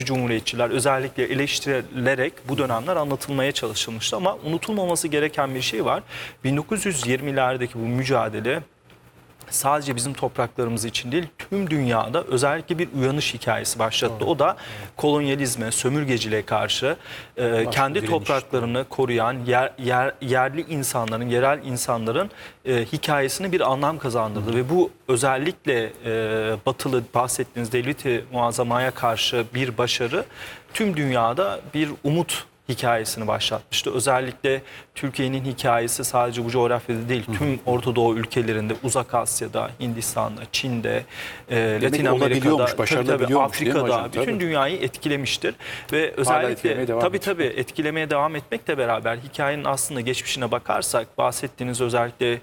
Cumhuriyetçiler özellikle eleştirilerek bu dönemler anlatılmaya çalışılmıştı. Ama unutulmaması gereken bir şey var. 1920'lerdeki bu mücadele sadece bizim topraklarımız için değil, tüm dünyada özellikle bir uyanış hikayesi başlattı. Doğru. O da kolonyalizme, sömürgeciliğe karşı kendi topraklarını koruyan yerli insanların, yerel insanların hikayesine bir anlam kazandırdı. Ve bu özellikle batılı bahsettiğiniz devleti muazzamaya karşı bir başarı tüm dünyada bir umut hikayesini başlatmıştı. Özellikle Türkiye'nin hikayesi sadece bu coğrafyada değil, tüm Orta Doğu ülkelerinde, Uzak Asya'da, Hindistan'da, Çin'de, Latin Amerika'da, Afrika'da, bütün dünyayı etkilemiştir. Ve özellikle tabii etkilemeye devam etmekle beraber hikayenin aslında geçmişine bakarsak, bahsettiğiniz özellikle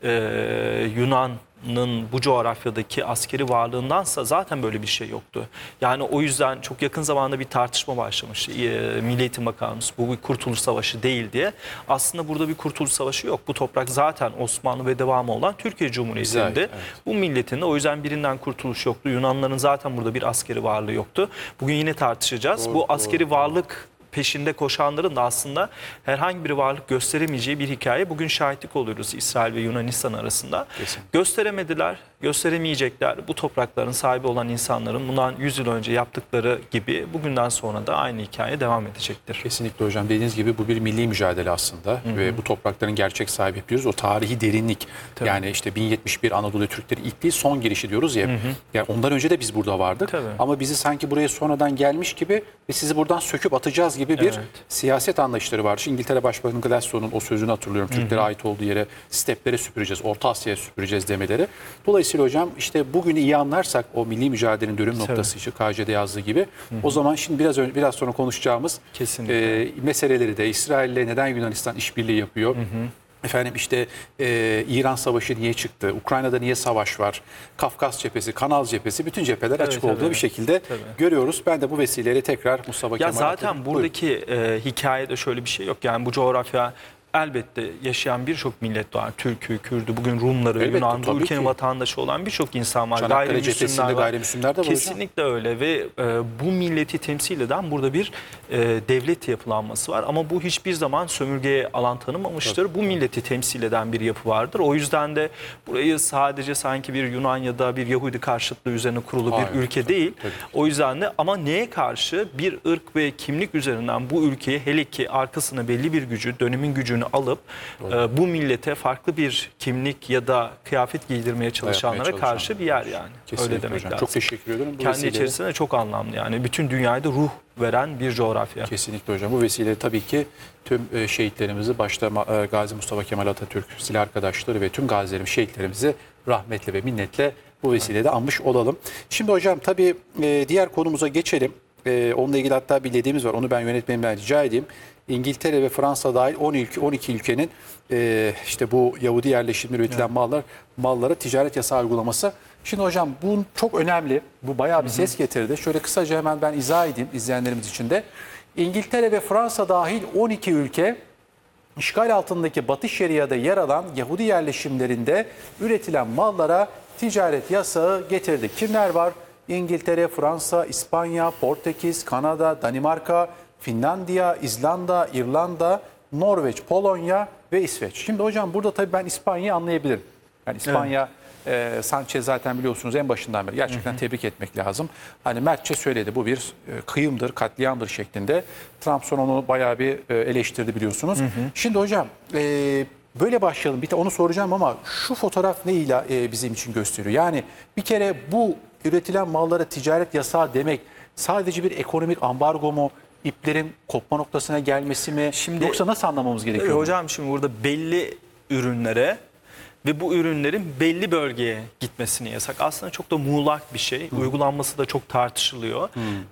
Yunan'ın bu coğrafyadaki askeri varlığındansa zaten böyle bir şey yoktu. Yani o yüzden çok yakın zamanda bir tartışma başlamıştı. Milli Eğitim Bakanımız bu bir kurtuluş savaşı değil diye. Aslında burada bir kurtuluş savaşı yok. Bu toprak zaten Osmanlı ve devamı olan Türkiye Cumhuriyeti'nde. Evet. Bu milletin de o yüzden birinden kurtuluş yoktu. Yunanların zaten burada bir askeri varlığı yoktu. Bugün yine tartışacağız. Bu askeri varlık peşinde koşanların da aslında herhangi bir varlık gösteremeyeceği bir hikaye. Bugün şahitlik oluyoruz İsrail ve Yunanistan arasında. Kesinlikle. Gösteremediler, gösteremeyecekler. Bu toprakların sahibi olan insanların bundan 100 yıl önce yaptıkları gibi bugünden sonra da aynı hikaye devam edecektir. Kesinlikle hocam. Dediğiniz gibi bu bir milli mücadele aslında. Ve bu toprakların gerçek sahibi yapıyoruz. O tarihi derinlik. Tabii. Yani işte 1071 Anadolu Türkleri ilk değil son girişi diyoruz ya. Yani ondan önce de biz burada vardık. Tabii. Ama bizi sanki buraya sonradan gelmiş gibi ve sizi buradan söküp atacağız gibi bir siyaset anlayışları var. Şimdi İngiltere Başbakanı Gladstone'un o sözünü hatırlıyorum. Türklere ait olduğu yere steplere süpüreceğiz, Orta Asya'ya süpüreceğiz demeleri. Dolayısıyla hocam işte bugünü iyi anlarsak o milli mücadelenin dönüm noktası için KC'de yazdığı gibi o zaman şimdi biraz sonra konuşacağımız meseleleri de İsrail'le neden Yunanistan işbirliği yapıyor? Efendim işte İran Savaşı niye çıktı? Ukrayna'da niye savaş var? Kafkas cephesi, Kanal cephesi, bütün cepheler açık olduğu bir şekilde görüyoruz. Ben de bu vesileyle tekrar Mustafa Kemal zaten buradaki hikayede şöyle bir şey yok. Yani bu coğrafya elbette yaşayan birçok millet var. Türk'ü, Kürd'ü, bugün Rumları, Yunan'ı, bu ülkenin vatandaşı olan birçok insan var. Gayrimüslimler de var. Kesinlikle öyle ve bu milleti temsil eden burada bir devlet yapılanması var. Ama bu hiçbir zaman sömürgeye alan tanımamıştır. Bu milleti temsil eden bir yapı vardır. O yüzden de burayı sadece sanki bir Yunan ya da bir Yahudi karşıtlığı üzerine kurulu bir ülke değil. O yüzden de ama neye karşı bir ırk ve kimlik üzerinden bu ülkeye hele ki arkasına belli bir gücü, dönemin gücünü alıp bu millete farklı bir kimlik ya da kıyafet giydirmeye çalışanlara karşı bir yer yani. Kesinlikle öyle demek hocam. lazım. Çok teşekkür ederim. Kendi içerisinde çok anlamlı yani. Bütün dünyada ruh veren bir coğrafya. Kesinlikle hocam. Bu vesileyle tabii ki tüm şehitlerimizi başta Gazi Mustafa Kemal Atatürk, silah arkadaşları ve tüm gazilerimiz, şehitlerimizi rahmetle ve minnetle bu vesileyle anmış olalım. Şimdi hocam tabii diğer konumuza geçelim. Onunla ilgili hatta bir dediğimiz var. Onu ben yönetmenimden rica edeyim. İngiltere ve Fransa dahil 12 ülkenin işte bu Yahudi yerleşimleri üretilen mallara ticaret yasağı uygulaması. Şimdi hocam bu çok önemli. Bu bayağı bir ses getirdi. Şöyle kısaca hemen ben izah edeyim izleyenlerimiz için de. İngiltere ve Fransa dahil 12 ülke işgal altındaki Batı Şeria'da yer alan Yahudi yerleşimlerinde üretilen mallara ticaret yasağı getirdi. Kimler var? İngiltere, Fransa, İspanya, Portekiz, Kanada, Danimarka, Finlandiya, İzlanda, İrlanda, Norveç, Polonya ve İsveç. Şimdi hocam burada tabii ben İspanya'yı anlayabilirim. Yani İspanya, Sanchez zaten biliyorsunuz en başından beri gerçekten tebrik etmek lazım. Hani mertçe söyledi bu bir kıyımdır, katliamdır şeklinde. Trump sonra onu bayağı bir eleştirdi biliyorsunuz. Şimdi hocam böyle başlayalım. Bir de onu soracağım ama şu fotoğraf ne ile bizim için gösteriyor? Yani bir kere bu üretilen mallara ticaret yasağı demek sadece bir ekonomik ambargo mu? İplerin kopma noktasına gelmesi mi? Yoksa nasıl anlamamız gerekiyor? Hocam şimdi burada belli ürünlere ve bu ürünlerin belli bölgeye gitmesini yasak. Aslında çok da muğlak bir şey. Uygulanması da çok tartışılıyor.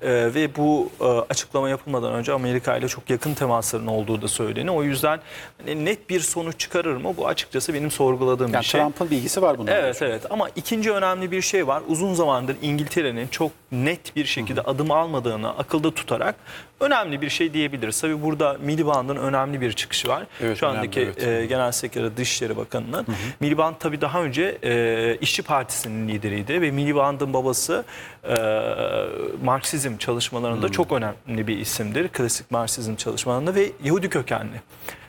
Ve bu açıklama yapılmadan önce Amerika ile çok yakın temasların olduğu da söyleniyor. O yüzden hani net bir sonuç çıkarır mı? Bu açıkçası benim sorguladığım bir şey. Trump'ın bilgisi var bundan. Evet. Ama ikinci önemli bir şey var. Uzun zamandır İngiltere'nin çok net bir şekilde adım almadığını akılda tutarak önemli bir şey diyebiliriz. Tabii burada Miliband'ın önemli bir çıkışı var. Şu andaki Genel Sekreteri Dışişleri Bakanı'nın. Miliband tabii daha önce İşçi Partisi'nin lideriydi ve Miliband'ın babası Marksizm çalışmalarında çok önemli bir isimdir. Klasik Marksizm çalışmalarında ve Yahudi kökenli.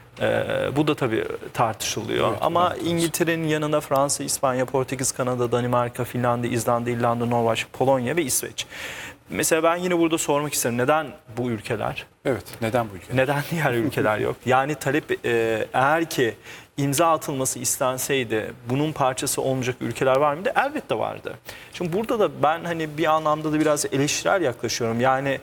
Bu da tabii tartışılıyor. Evet, ama İngiltere'nin yanında Fransa, İspanya, Portekiz, Kanada, Danimarka, Finlandiya, İzlanda, İrlanda, Norveç, Polonya ve İsveç. Mesela ben yine burada sormak isterim. Neden bu ülkeler? Evet, neden bu ülke? Neden diğer ülkeler yok? Yani talep eğer ki imza atılması istenseydi bunun parçası olmayacak ülkeler var mıydı? Elbette vardı. Şimdi burada da ben hani bir anlamda da biraz eleştirel yaklaşıyorum. Yani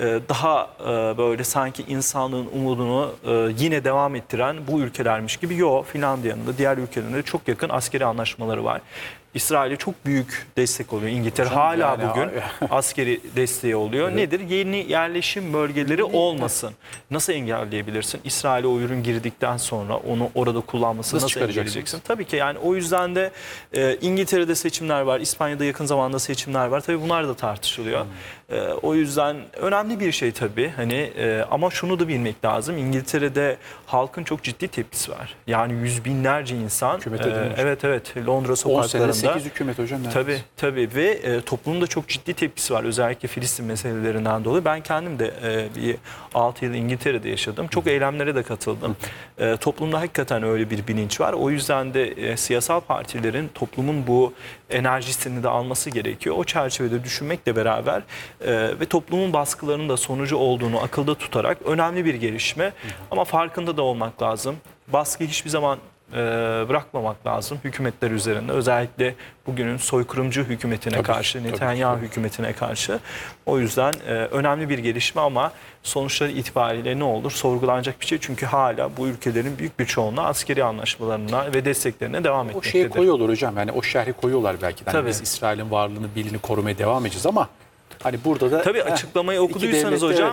daha böyle sanki insanlığın umudunu yine devam ettiren bu ülkelermiş gibi. Yok, Finlandiya'nın da diğer ülkelerin de çok yakın askeri anlaşmaları var. İsrail'e çok büyük destek oluyor. İngiltere Hocam, hala yani bugün askeri desteği oluyor. Evet. Nedir? Yeni yerleşim bölgeleri olmasın. Nasıl engelleyebilirsin? İsrail'e o ürün girdikten sonra onu orada kullanmasını Nasıl nasıl çıkaracaksınız? engelleyeceksin? Tabii ki yani o yüzden de İngiltere'de seçimler var. İspanya'da yakın zamanda seçimler var. Tabii bunlar da tartışılıyor. O yüzden önemli bir şey tabii. Hani ama şunu da bilmek lazım. İngiltere'de halkın çok ciddi tepkisi var. Yani yüz binlerce insan. Hükümete değil mi? Evet Londra 10 sokaklarında. senede 8 hükümet hocam. Tabii ve toplumun da çok ciddi tepkisi var. Özellikle Filistin meselelerinden dolayı. Ben kendim de bir 6 yıl İngiltere'de yaşadım. Çok eylemlere de katıldım. Toplumda hakikaten öyle bir bilinç var. O yüzden de siyasal partilerin toplumun bu enerjisini de alması gerekiyor. O çerçevede düşünmekle beraber ve toplumun baskılarının da sonucu olduğunu akılda tutarak önemli bir gelişme. Ama farkında da olmak lazım. Baskı hiçbir zaman bırakmamak lazım hükümetler üzerinde. Özellikle bugünün soykırımcı hükümetine karşı, Netanyahu hükümetine karşı. O yüzden önemli bir gelişme ama sonuçları itibariyle ne olur? Sorgulanacak bir şey. Çünkü hala bu ülkelerin büyük bir çoğunluğu askeri anlaşmalarına ve desteklerine devam O etmektedir. şeyi koyuyorlar hocam. Yani o şerhi koyuyorlar belki de. Yani Tabii. biz İsrail'in varlığını, birliğini korumaya devam edeceğiz ama hani burada da Tabii açıklamayı okuduysanız hocam,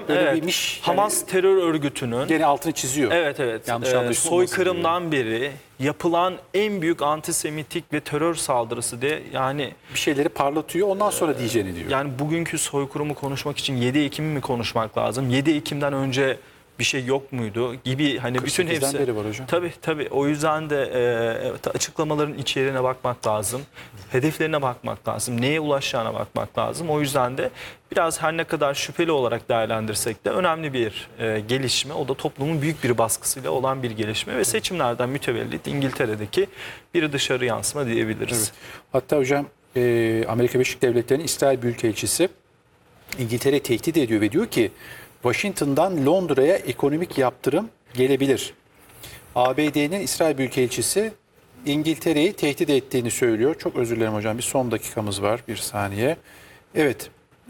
Hamas terör örgütünün gene altını çiziyor. Evet. Yanlış anlaşılmasın Soykırımdan beri yapılan en büyük antisemitik ve terör saldırısı diye yani Bir şeyleri parlatıyor ondan sonra diyeceğini diyor. yani bugünkü soykırımı konuşmak için 7 Ekim'i mi konuşmak lazım? 7 Ekim'den önce bir şey yok muydu gibi hani bütün 48'den hepsi. beri var hocam. Tabii o yüzden de açıklamaların içeriğine bakmak lazım. Hedeflerine bakmak lazım. Neye ulaşacağına bakmak lazım. O yüzden de biraz her ne kadar şüpheli olarak değerlendirsek de önemli bir gelişme. O da toplumun büyük bir baskısıyla olan bir gelişme ve seçimlerden mütevellit İngiltere'deki bir dışarı yansıma diyebiliriz. Evet. Hatta hocam Amerika Birleşik Devletleri'nin İsrail Büyükelçisi İngiltere'yi tehdit ediyor ve diyor ki Washington'dan Londra'ya ekonomik yaptırım gelebilir. ABD'nin İsrail Büyükelçisi İngiltere'yi tehdit ettiğini söylüyor. Çok özür dilerim hocam, bir son dakikamız var, bir saniye. Evet,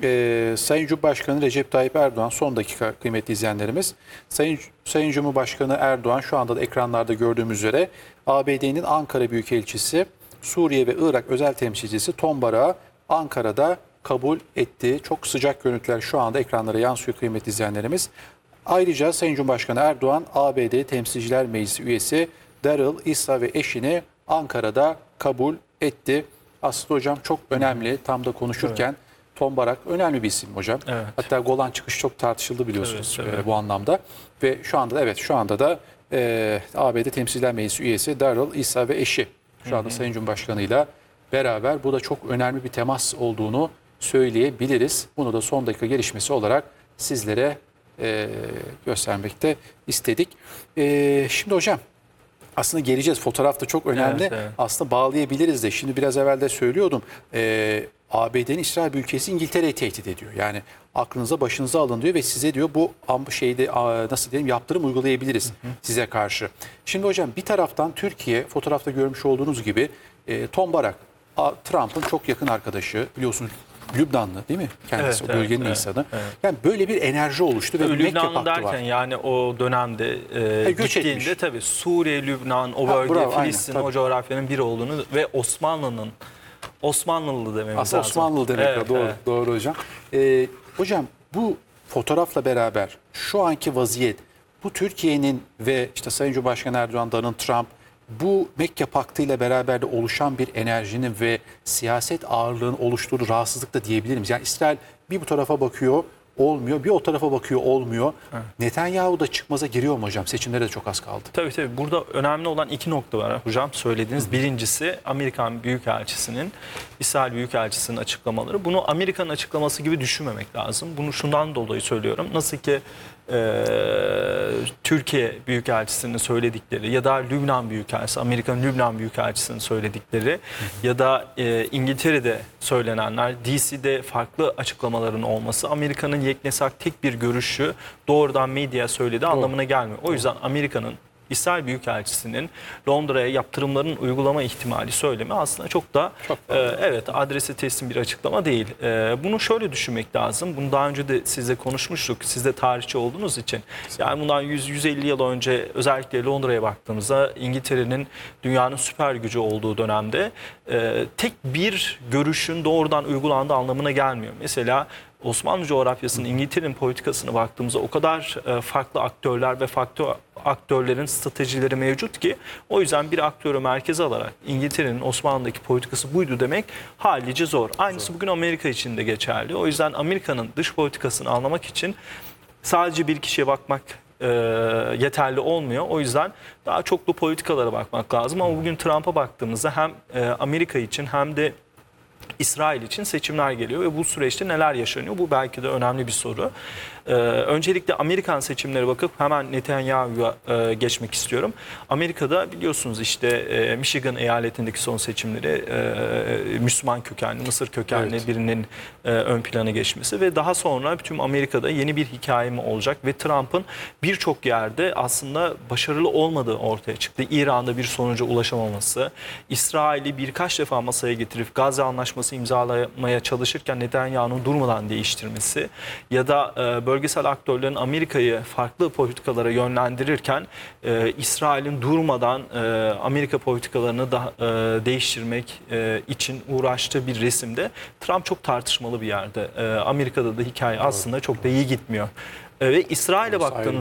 Sayın Cumhurbaşkanı Recep Tayyip Erdoğan, son dakika kıymetli izleyenlerimiz. Sayın Cumhurbaşkanı Erdoğan şu anda da ekranlarda gördüğümüz üzere ABD'nin Ankara Büyükelçisi, Suriye ve Irak özel temsilcisi Tom Barak'ı Ankara'da kabul etti. Çok sıcak görüntüler şu anda ekranlara yansıyor kıymetli izleyenlerimiz. Ayrıca Sayın Cumhurbaşkanı Erdoğan, ABD Temsilciler Meclisi üyesi Daryl Issa ve eşini Ankara'da kabul etti. Aslında hocam çok önemli, tam da konuşurken Tom Barak önemli bir isim hocam. Evet. Hatta Golan çıkışı çok tartışıldı biliyorsunuz Evet. bu anlamda. Ve şu anda da ABD Temsilciler Meclisi üyesi Daryl Issa ve eşi şu anda Sayın Cumhurbaşkanı'yla beraber. Bu da çok önemli bir temas olduğunu söyleyebiliriz. Bunu da son dakika gelişmesi olarak sizlere göstermekte istedik. Şimdi hocam aslında geleceğiz. Fotoğraf da çok önemli. Evet. Aslında bağlayabiliriz de. Şimdi biraz evvel de söylüyordum. ABD'nin İsrail ülkesi İngiltere'yi tehdit ediyor. Yani aklınıza başınıza alın diyor ve size diyor bu şeyde nasıl diyelim yaptırım uygulayabiliriz size karşı. Şimdi hocam bir taraftan Türkiye, fotoğrafta görmüş olduğunuz gibi Tom Barak Trump'ın çok yakın arkadaşı, biliyorsunuz Lübnanlı değil mi? Kendisi o bölgenin insanı. Evet. Yani böyle bir enerji oluştu ve Lübnanlı derken yani o dönemde gittiğinde etmiş. Tabii Suriye, Lübnan, o bölge, bravo, Filistin, aynen, o coğrafyanın biri olduğunu ve Osmanlılı dememiz aslında lazım. Osmanlı demek doğru hocam. Hocam bu fotoğrafla beraber şu anki vaziyet, bu Türkiye'nin ve işte Sayın Cumhurbaşkanı Erdoğan, Donald Trump, bu Mekke Paktı ile beraber de oluşan bir enerjinin ve siyaset ağırlığının oluşturduğu rahatsızlık da diyebilir miyiz? Yani İsrail bir bu tarafa bakıyor, olmuyor. Bir o tarafa bakıyor, olmuyor. Netanyahu da çıkmaza giriyor mu hocam? Seçimlere de çok az kaldı. Tabii. Burada önemli olan iki nokta var hocam söylediğiniz. Birincisi Amerikan Büyükelçisi'nin, İsrail Büyükelçisi'nin açıklamaları. Bunu Amerika'nın açıklaması gibi düşünmemek lazım. Bunu şundan dolayı söylüyorum. Nasıl ki Türkiye Büyükelçisi'nin söyledikleri ya da Lübnan Büyükelçisi, Amerika'nın Lübnan Büyükelçisi'nin söyledikleri ya da İngiltere'de söylenenler, DC'de farklı açıklamaların olması, Amerika'nın yeknesak tek bir görüşü doğrudan medyaya söylediği anlamına gelmiyor. O yüzden Amerika'nın İsrail Büyükelçisi'nin Londra'ya yaptırımların uygulama ihtimali söylemi aslında çok da evet adrese teslim bir açıklama değil. Bunu şöyle düşünmek lazım. Bunu daha önce de sizle konuşmuştuk. Siz de tarihçi olduğunuz için. Yani bundan 100-150 yıl önce özellikle Londra'ya baktığımızda İngiltere'nin dünyanın süper gücü olduğu dönemde tek bir görüşün doğrudan uygulandığı anlamına gelmiyor. Mesela Osmanlı coğrafyasının İngiltere'nin politikasına baktığımızda o kadar farklı aktörler ve farklı aktörlerin stratejileri mevcut ki o yüzden bir aktörü merkeze alarak İngiltere'nin Osmanlı'daki politikası buydu demek halice zor. Aynısı bugün Amerika için de geçerli. O yüzden Amerika'nın dış politikasını anlamak için sadece bir kişiye bakmak yeterli olmuyor. O yüzden daha çoklu politikalara bakmak lazım. Ama bugün Trump'a baktığımızda hem Amerika için hem de İsrail için seçimler geliyor ve bu süreçte neler yaşanıyor? Bu belki de önemli bir soru. Öncelikle Amerikan seçimlere bakıp hemen Netanyahu'ya geçmek istiyorum. Amerika'da biliyorsunuz işte Michigan eyaletindeki son seçimleri Müslüman kökenli, Mısır kökenli birinin ön plana geçmesi ve daha sonra tüm Amerika'da yeni bir hikaye mi olacak ve Trump'ın birçok yerde aslında başarılı olmadığı ortaya çıktı. İran'da bir sonuca ulaşamaması, İsrail'i birkaç defa masaya getirip Gazze Anlaşması imzalamaya çalışırken Netanyahu'nun durmadan değiştirmesi ya da bölgesel aktörlerin Amerika'yı farklı politikalara yönlendirirken İsrail'in durmadan Amerika politikalarını da değiştirmek için uğraştığı bir resimde Trump çok tartışmalı bir yerde. Amerika'da da hikaye aslında çok da iyi gitmiyor. Ve İsrail'e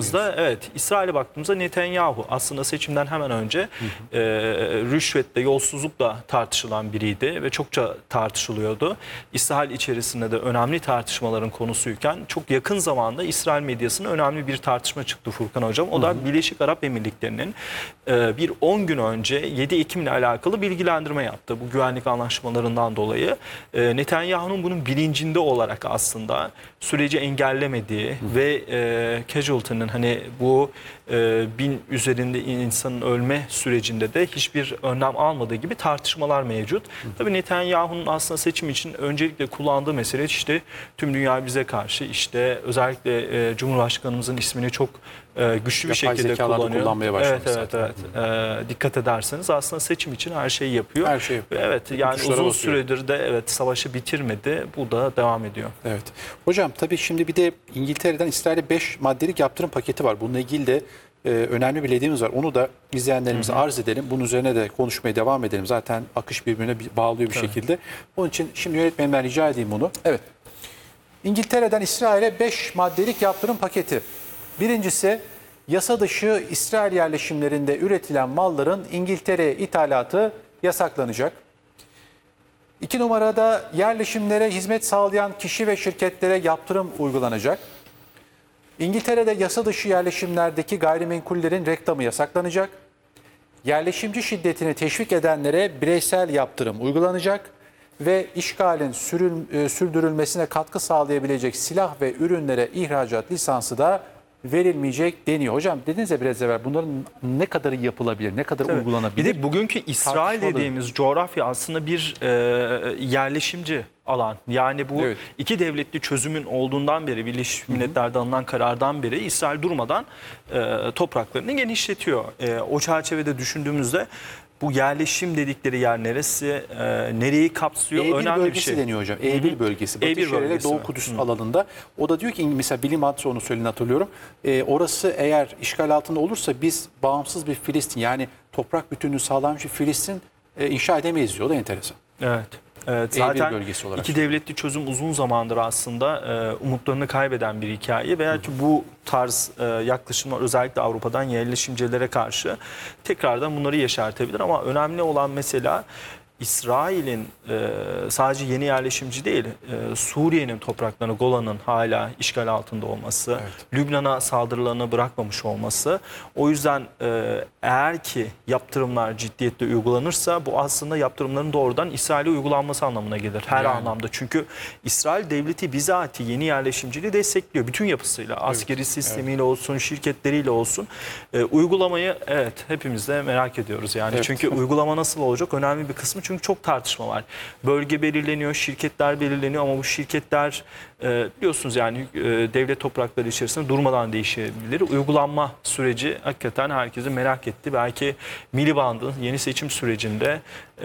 baktığımızda Netanyahu aslında seçimden hemen önce rüşvetle, yolsuzlukla tartışılan biriydi ve çokça tartışılıyordu. İsrail içerisinde de önemli tartışmaların konusuyken çok yakın zamanda İsrail medyasına önemli bir tartışma çıktı Furkan Hocam. O da Birleşik Arap Emirlikleri'nin bir 10 gün önce 7 Ekim ile alakalı bilgilendirme yaptı. Bu güvenlik anlaşmalarından dolayı Netanyahu'nun bunun bilincinde olarak aslında süreci engellemediği ve casualty'nin hani bu 1000 üzerinde insanın ölme sürecinde de hiçbir önlem almadığı gibi tartışmalar mevcut. Tabii Netanyahu'nun aslında seçim için öncelikle kullandığı mesele işte tüm dünya bize karşı işte özellikle Cumhurbaşkanımızın ismini çok güçlü bir şekilde kullanıyor. Evet. Dikkat ederseniz aslında seçim için her şeyi yapıyor. Her şeyi yapıyor. Evet yani uzun süredir de savaşı bitirmedi. Bu da devam ediyor. Evet. Hocam tabii şimdi bir de İngiltere'den İsrail'e 5 maddelik yaptırım paketi var. Bununla ilgili de önemli bir bildiğimiz var. Onu da izleyenlerimize arz edelim. Bunun üzerine de konuşmaya devam edelim. Zaten akış birbirine bağlıyor bir şekilde. Onun için şimdi yönetmenimden rica edeyim bunu. Evet. İngiltere'den İsrail'e 5 maddelik yaptırım paketi. Birincisi yasa dışı İsrail yerleşimlerinde üretilen malların İngiltere'ye ithalatı yasaklanacak. 2 numarada yerleşimlere hizmet sağlayan kişi ve şirketlere yaptırım uygulanacak. İngiltere'de yasa dışı yerleşimlerdeki gayrimenkullerin reklamı yasaklanacak. Yerleşimci şiddetini teşvik edenlere bireysel yaptırım uygulanacak. Ve işgalin sürdürülmesine katkı sağlayabilecek silah ve ürünlere ihracat lisansı da verilmeyecek deniyor. Hocam dediniz ya biraz evvel bunların ne kadarı yapılabilir, ne kadar uygulanabilir? Bir de bugünkü İsrail dediğimiz coğrafya aslında bir yerleşimci alan. Yani bu iki devletli çözümün olduğundan beri, Birleşmiş Milletler'de alınan karardan beri İsrail durmadan topraklarını genişletiyor. O çerçevede düşündüğümüzde bu yerleşim dedikleri yer neresi, nereyi kapsıyor? E1 önemli bölgesi bir şey deniyor hocam. E1 bölgesi. Batı E1 Şeria ile Doğu Kudüs alanında. O da diyor ki mesela bilim adamı onu söylediğini hatırlıyorum. Orası eğer işgal altında olursa biz bağımsız bir Filistin yani toprak bütünlüğü sağlanmış bir Filistin inşa edemeyiz diyor. O da enteresan. Evet. Zaten bölgesi olarak. iki devletli çözüm uzun zamandır aslında umutlarını kaybeden bir hikaye. Belki bu tarz yaklaşımlar özellikle Avrupa'dan yerleşimcilere karşı tekrardan bunları yeşertebilir. Ama önemli olan mesela İsrail'in sadece yeni yerleşimci değil, Suriye'nin topraklarını, Golan'ın hala işgal altında olması, Lübnan'a saldırılarını bırakmamış olması. O yüzden eğer ki yaptırımlar ciddiyetle uygulanırsa bu aslında yaptırımların doğrudan İsrail'e uygulanması anlamına gelir. Her anlamda. Çünkü İsrail devleti bizatihi yeni yerleşimciliği destekliyor. Bütün yapısıyla, askeri sistemiyle olsun, şirketleriyle olsun. Uygulamayı hepimiz de merak ediyoruz yani. Çünkü uygulama nasıl olacak? Önemli bir kısmı, çünkü çok tartışma var. Bölge belirleniyor, şirketler belirleniyor ama bu şirketler biliyorsunuz yani devlet toprakları içerisinde durmadan değişebilir. Uygulanma süreci hakikaten herkesin merak ettiği, belki Miliband'ın yeni seçim sürecinde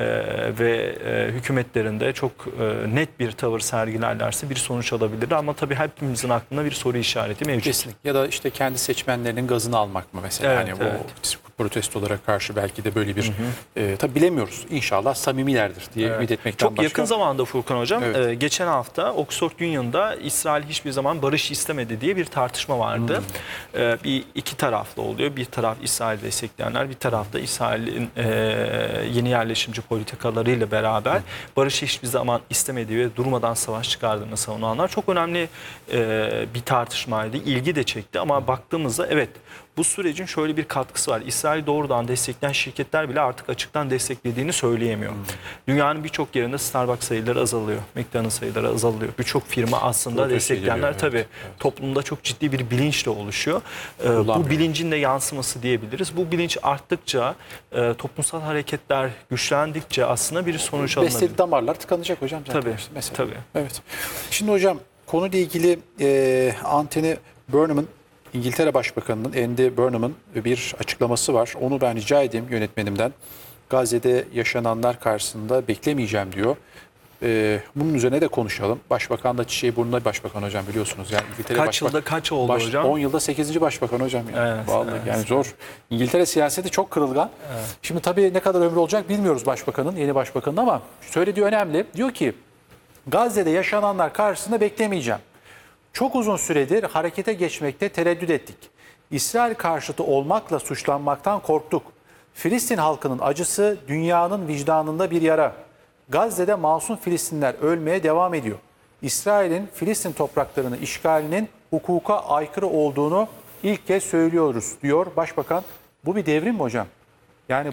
ve hükümetlerinde çok net bir tavır sergilerlerse bir sonuç alabilir. Ama tabii hepimizin aklında bir soru işareti mevcut. Kesinlikle. Ya da işte kendi seçmenlerinin gazını almak mı mesela? Evet, yani bu protestolara karşı belki de böyle bir tabii bilemiyoruz. İnşallah samimilerdir diye ümit etmekten çok yakın zamanda Furkan Hocam, geçen hafta Oxford Union'da İsrail hiçbir zaman barış istemedi diye bir tartışma vardı. Bir iki taraflı oluyor. Bir taraf İsrail destekleyenler, bir taraf da İsrail'in yeni yerleşimci politikalarıyla beraber barışı hiçbir zaman istemediği ve durmadan savaş çıkardığını savunanlar. Çok önemli bir tartışmaydı. İlgi de çekti ama baktığımızda bu sürecin şöyle bir katkısı var. İsrail doğrudan destekleyen şirketler bile artık açıktan desteklediğini söyleyemiyor. Dünyanın birçok yerinde Starbucks sayıları azalıyor. McDonald's sayıları azalıyor. Birçok firma aslında destekleyenler toplumda çok ciddi bir bilinçle oluşuyor. Bu bilincin de yansıması diyebiliriz. Bu bilinç arttıkça, toplumsal hareketler güçlendikçe aslında bir sonuç alınabilir. Besleri damarlar tıkanacak hocam. Tabii. Evet. Şimdi hocam konuyla ilgili Anthony Burnham'ın, İngiltere Başbakanı'nın, Andy Burnham'ın bir açıklaması var. Onu ben rica edeyim yönetmenimden. Gazze'de yaşananlar karşısında beklemeyeceğim diyor. Bunun üzerine de konuşalım. Başbakan da çiçeği burnunda başbakan hocam, biliyorsunuz. Yani İngiltere yılda kaç oldu hocam? 10 yılda 8. başbakan hocam. Yani. Vallahi yani zor. İngiltere siyaseti çok kırılgan. Şimdi tabii ne kadar ömrü olacak bilmiyoruz başbakanın, yeni başbakanın, ama söylediği önemli. Diyor ki Gazze'de yaşananlar karşısında beklemeyeceğim. Çok uzun süredir harekete geçmekte tereddüt ettik. İsrail karşıtı olmakla suçlanmaktan korktuk. Filistin halkının acısı dünyanın vicdanında bir yara. Gazze'de masum Filistinler ölmeye devam ediyor. İsrail'in Filistin topraklarını işgalinin hukuka aykırı olduğunu ilk kez söylüyoruz diyor Başbakan. Bu bir devrim mi hocam? Yani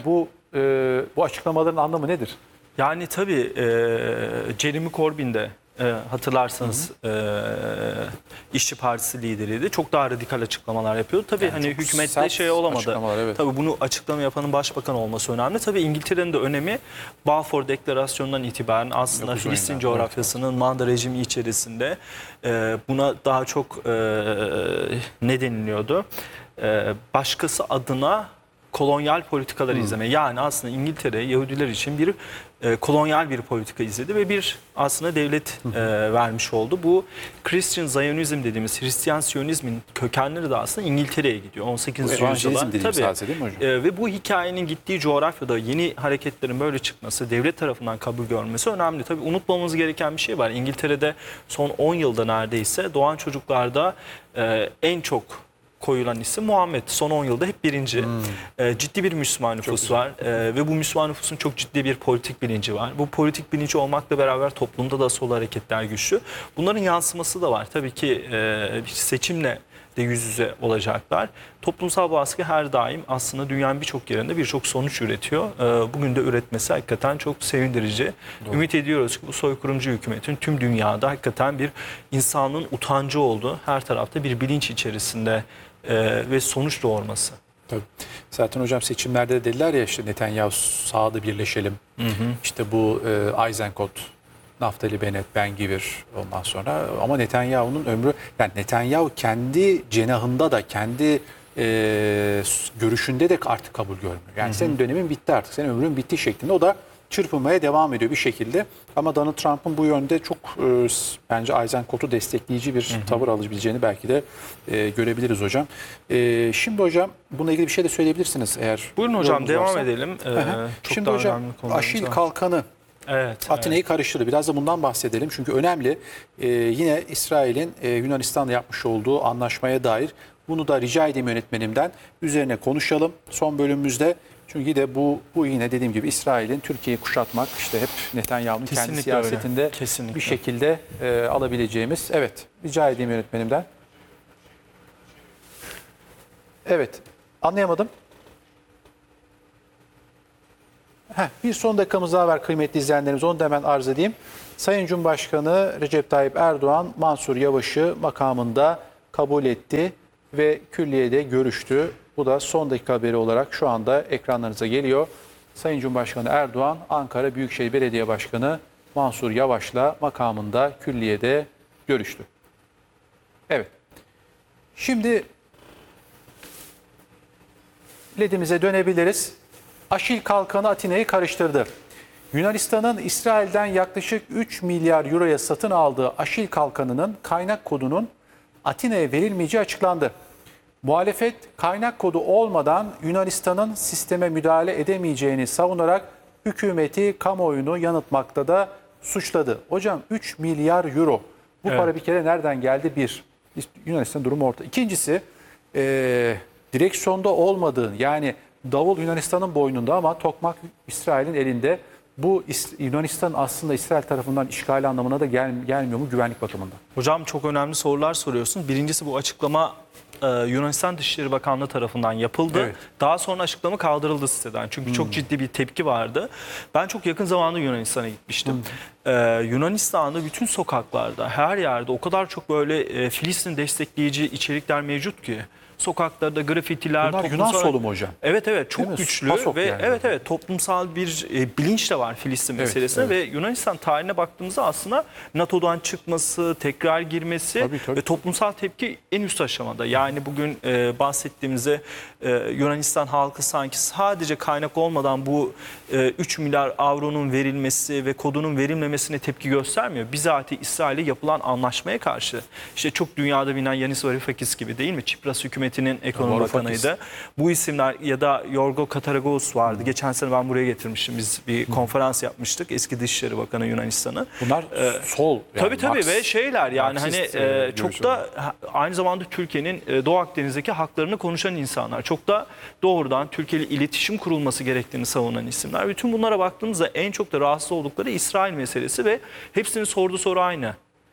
bu açıklamaların anlamı nedir? Yani tabii Jeremy Corbyn de hatırlarsanız İşçi Partisi lideriydi. Çok daha radikal açıklamalar yapıyordu. Tabii yani hani hükümette olamadı. Evet. Tabii bunu açıklama yapanın başbakan olması önemli. Tabii İngiltere'nin de önemi Balfour Deklarasyonundan itibaren aslında Filistin coğrafyasının manda rejimi içerisinde buna daha çok ne deniliyordu? Başkası adına kolonyal politikalar izleme. Yani aslında İngiltere Yahudiler için bir kolonyal bir politika izledi ve bir aslında devlet vermiş oldu. Bu Christian Zionizm dediğimiz Hristiyan Siyonizmin kökenleri de aslında İngiltere'ye gidiyor. 18. yüzyılda. Ve bu hikayenin gittiği coğrafyada yeni hareketlerin böyle çıkması, devlet tarafından kabul görmesi önemli. Tabii unutmamamız gereken bir şey var. İngiltere'de son 10 yılda neredeyse doğan çocuklarda en çok koyulan isim Muhammed. Son 10 yılda hep birinci. Ciddi bir Müslüman nüfus var. Ve bu Müslüman nüfusun çok ciddi bir politik bilinci var. Bu politik bilinci olmakla beraber toplumda da sol hareketler güçlü. Bunların yansıması da var. Tabii ki seçimle de yüz yüze olacaklar. Toplumsal baskı her daim aslında dünyanın birçok yerinde birçok sonuç üretiyor. Bugün de üretmesi hakikaten çok sevindirici. Doğru. Ümit ediyoruz ki bu soykırımcı hükümetin tüm dünyada hakikaten bir insanlığın utancı olduğu, her tarafta bir bilinç içerisinde ve sonuç doğurması. Tabii. Zaten hocam seçimlerde de dediler ya, işte Netanyahu sağda birleşelim. İşte bu Eisenkot, Naftali Bennett, Ben Gvir ondan sonra, ama Netanyahu'nun ömrü, yani Netanyahu kendi cenahında da kendi görüşünde de artık kabul görmüyor. Yani senin dönemin bitti artık, senin ömrün bitti şeklinde o da çırpınmaya devam ediyor bir şekilde. Ama Donald Trump'ın bu yönde çok bence Eisenkot'u destekleyici bir tavır alabileceğini belki de görebiliriz hocam. Şimdi hocam bununla ilgili bir şey de söyleyebilirsiniz eğer. Buyurun hocam, devam edelim. Çok şimdi hocam Aşil Kalkanı Atina'yı karıştırdı. Biraz da bundan bahsedelim çünkü önemli. Yine İsrail'in Yunanistan'la yapmış olduğu anlaşmaya dair, bunu da rica edeyim yönetmenimden, üzerine konuşalım. Son bölümümüzde Çünkü de bu yine dediğim gibi İsrail'in Türkiye'yi kuşatmak, işte hep Netanyahu'nun kendi Kesinlikle siyasetinde öyle. Kesinlikle. bir şekilde alabileceğimiz. Evet, rica edeyim yönetmenimden. Evet, anlayamadım. Bir son dakikamız daha var kıymetli izleyenlerimiz. Onu da hemen arz edeyim. Sayın Cumhurbaşkanı Recep Tayyip Erdoğan, Mansur Yavaş'ı makamında kabul etti ve külliyede görüştü. Bu da son dakika haberi olarak şu anda ekranlarınıza geliyor. Sayın Cumhurbaşkanı Erdoğan, Ankara Büyükşehir Belediye Başkanı Mansur Yavaş'la makamında külliyede görüştü. Evet. Şimdi LED'imize dönebiliriz. Aşil Kalkanı Atina'yı karıştırdı. Yunanistan'ın İsrail'den yaklaşık 3 milyar euroya satın aldığı Aşil Kalkanı'nın kaynak kodunun Atina'ya verilmeyeceği açıklandı. Muhalefet kaynak kodu olmadan Yunanistan'ın sisteme müdahale edemeyeceğini savunarak hükümeti kamuoyunu yanıltmakta da suçladı. Hocam 3 milyar euro. Bu para bir kere nereden geldi? Bir, Yunanistan durumu ortada. İkincisi direksiyonda olmadığı, yani davul Yunanistan'ın boynunda ama tokmak İsrail'in elinde. Bu Yunanistan aslında İsrail tarafından işgali anlamına da gelmiyor mu güvenlik bakımından? Hocam çok önemli sorular soruyorsun. Birincisi bu açıklama Yunanistan Dışişleri Bakanlığı tarafından yapıldı. Evet. Daha sonra açıklama kaldırıldı siteden. Çünkü çok ciddi bir tepki vardı. Ben çok yakın zamanda Yunanistan'a gitmiştim. Yunanistan'da bütün sokaklarda, her yerde o kadar çok böyle Filistin destekleyici içerikler mevcut ki. Sokaklarda grafitiler, Bunlar Yunan solu mu hocam? Evet çok güçlü PASOK ve yani. evet toplumsal bir bilinç de var Filistin meselesine ve Yunanistan tarihine baktığımızda aslında NATO'dan çıkması, tekrar girmesi Tabii. ve toplumsal tepki en üst aşamada. Yani bugün bahsettiğimizde Yunanistan halkı sanki sadece kaynak olmadan bu 3 milyar avronun verilmesi ve kodunun verilmemesine tepki göstermiyor. Bizatihi İsrail'e yapılan anlaşmaya karşı. İşte çok dünyada bilinen Yanis Varoufakis gibi, değil mi? Çipras hükümetinin ekonomi bakanıydı. Bu isimler ya da Yorgo Kataragos vardı. Geçen sene ben buraya getirmiştim. Biz bir konferans yapmıştık. Eski Dışişleri Bakanı Yunanistan'ı. Bunlar sol. Yani Tabii ve şeyler yani Marksist, hani çok da aynı zamanda Türkiye'nin Doğu Akdeniz'deki haklarını konuşan insanlar. Çok da doğrudan Türkiye ile iletişim kurulması gerektiğini savunan isimler. Bütün bunlara baktığımızda en çok da rahatsız oldukları İsrail meselesi ve hepsinin sorduğu soru aynı.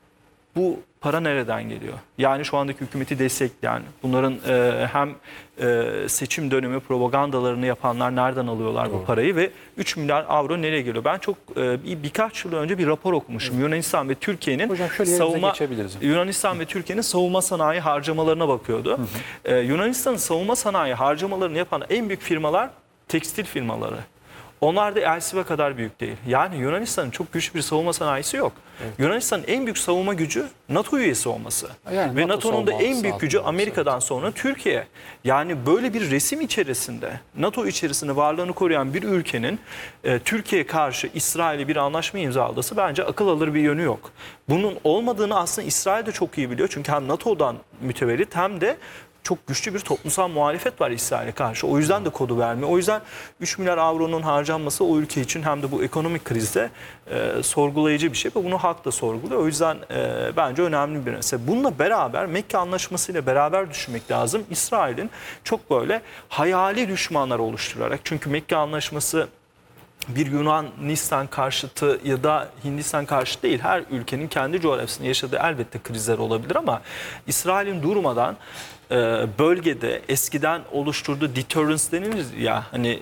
Bu para nereden geliyor? Yani şu andaki hükümeti destekleyen, bunların hem seçim dönemi propagandalarını yapanlar nereden alıyorlar bu parayı ve 3 milyar avro nereye geliyor? Ben çok birkaç yıl önce bir rapor okumuşum. Yunanistan ve Türkiye'nin Yunanistan ve Türkiye'nin savunma sanayi harcamalarına bakıyordu. Yunanistan'ın savunma sanayi harcamalarını yapan en büyük firmalar tekstil firmaları. Onlar da Elsiva kadar büyük değil. Yani Yunanistan'ın çok güçlü bir savunma sanayisi yok. Yunanistan'ın en büyük savunma gücü NATO üyesi olması. Yani ve NATO'nun da en büyük gücü Amerika'dan sonra Türkiye. Yani böyle bir resim içerisinde, NATO içerisinde varlığını koruyan bir ülkenin Türkiye'ye karşı İsrail'e bir anlaşma imzalaması bence akıl alır bir yönü yok. Bunun olmadığını aslında İsrail de çok iyi biliyor. Çünkü hem NATO'dan mütevellit hem de çok güçlü bir toplumsal muhalefet var İsrail'e karşı. O yüzden de kodu vermiyor. O yüzden 3 milyar avronun harcanması o ülke için hem de bu ekonomik krizde sorgulayıcı bir şey. Ve bunu halk da sorguluyor. O yüzden bence önemli bir mesele. Bununla beraber Mekke Anlaşması ile beraber düşünmek lazım. İsrail'in çok böyle hayali düşmanlar oluşturarak. Çünkü Mekke Anlaşması bir Yunanistan karşıtı ya da Hindistan karşıtı değil. Her ülkenin kendi coğrafyasında yaşadığı elbette krizler olabilir ama İsrail'in durmadan bölgede eskiden oluşturduğu deterrence denir ya hani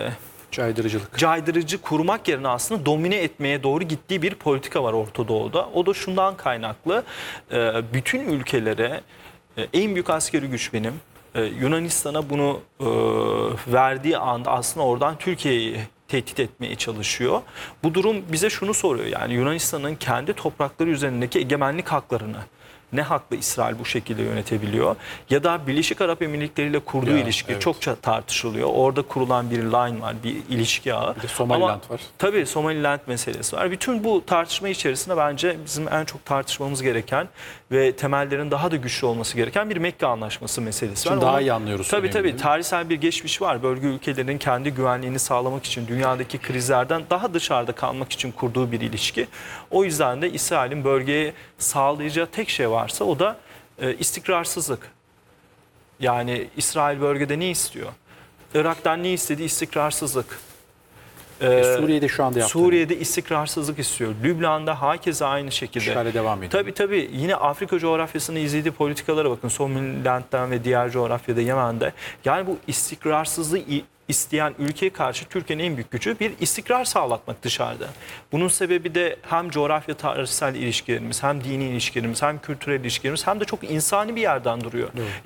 caydırıcı kurmak yerine aslında domine etmeye doğru gittiği bir politika var Orta Doğu'da. O da şundan kaynaklı, bütün ülkelere en büyük askeri güç benim. Yunanistan'a bunu verdiği anda aslında oradan Türkiye'yi tehdit etmeye çalışıyor. Bu durum bize şunu soruyor, yani Yunanistan'ın kendi toprakları üzerindeki egemenlik haklarını ne hakla İsrail bu şekilde yönetebiliyor? Ya da Birleşik Arap Emirlikleri ile kurduğu ilişki çokça tartışılıyor. Orada kurulan bir line var, bir ilişki ağı. Bir de Somaliland var. Tabii Somaliland meselesi var. Bütün bu tartışma içerisinde bence bizim en çok tartışmamız gereken ve temellerin daha da güçlü olması gereken bir Mekke Anlaşması meselesi var. Şimdi daha iyi anlıyoruz. Tabii tarihsel bir geçmiş var. Bölge ülkelerinin kendi güvenliğini sağlamak için, dünyadaki krizlerden daha dışarıda kalmak için kurduğu bir ilişki. O yüzden de İsrail'in bölgeye sağlayacağı tek şey varsa o da istikrarsızlık. Yani İsrail bölgede ne istiyor? Irak'tan ne istedi? İstikrarsızlık. Suriye'de şu anda yaptığı. Suriye'de istikrarsızlık istiyor. Lübnan'da herkese aynı şekilde. İşgale devam ediyor. Tabii yine Afrika coğrafyasında izlediği politikalara bakın. Somaliland'dan ve diğer coğrafyada, Yemen'de. Yani bu istikrarsızlığı isteyen ülkeye karşı Türkiye'nin en büyük gücü bir istikrar sağlatmak dışarıda. Bunun sebebi de hem coğrafya tarihsel ilişkilerimiz, hem dini ilişkilerimiz, hem kültürel ilişkilerimiz, hem de çok insani bir yerden duruyor. Evet.